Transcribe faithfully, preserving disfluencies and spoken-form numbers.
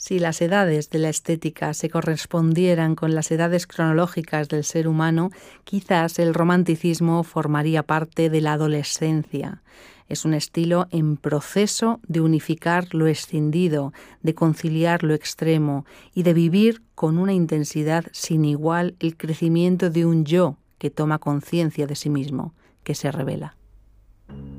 Si las edades de la estética se correspondieran con las edades cronológicas del ser humano, quizás el romanticismo formaría parte de la adolescencia. Es un estilo en proceso de unificar lo escindido, de conciliar lo extremo y de vivir con una intensidad sin igual el crecimiento de un yo que toma conciencia de sí mismo, que se revela.